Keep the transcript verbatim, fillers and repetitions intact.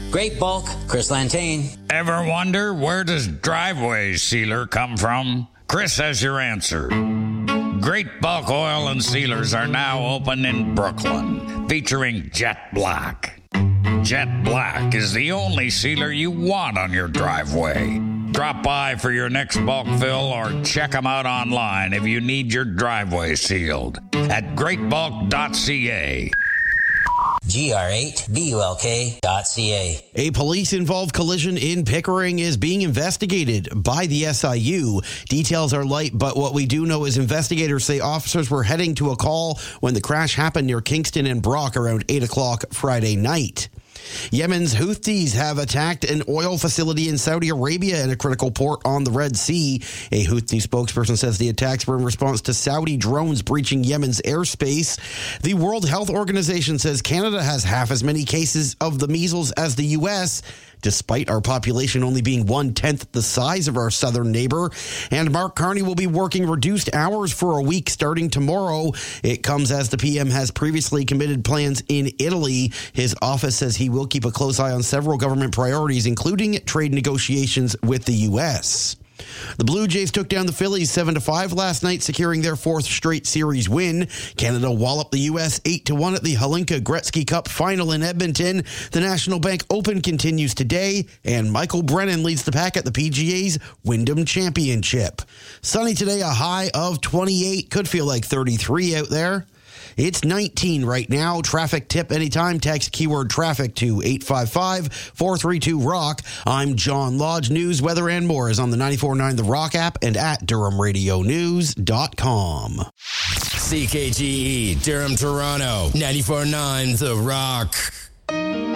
Great Bulk, Chris Lantain. Ever wonder where does driveway sealer come from? Chris has your answer. Great Bulk Oil and Sealers are now open in Brooklyn, featuring Jet Black. Jet Black is the only sealer you want on your driveway. Drop by for your next bulk fill or check them out online if you need your driveway sealed at great bulk dot c a. G R eight B U L K dot C A. A police-involved collision in Pickering is being investigated by the S I U. Details are light, but what we do know is investigators say officers were heading to a call when the crash happened near Kingston and Brock around eight o'clock Friday night. Yemen's Houthis have attacked an oil facility in Saudi Arabia in a critical port on the Red Sea. A Houthi spokesperson says the attacks were in response to Saudi drones breaching Yemen's airspace. The World Health Organization says Canada has half as many cases of the measles as the U S, despite our population only being one-tenth the size of our southern neighbor. And Mark Carney will be working reduced hours for a week starting tomorrow. It comes as the P M has previously committed plans in Italy. His office says he will keep a close eye on several government priorities, including trade negotiations with the U S. The Blue Jays took down the Phillies seven to five last night, securing their fourth straight series win. Canada walloped the U S eight to one at the Hlinka Gretzky Cup final in Edmonton. The National Bank Open continues today, and Michael Brennan leads the pack at the P G A's Wyndham Championship. Sunny today, a high of twenty-eight. Could feel like thirty-three out there. It's nineteen right now. Traffic tip anytime. Text keyword traffic to eight five five, four three two, rock. I'm John Lodge. News, weather, and more is on the ninety-four point nine The Rock app and at Durham Radio News dot com. C K G E, Durham, Toronto, ninety-four point nine The Rock.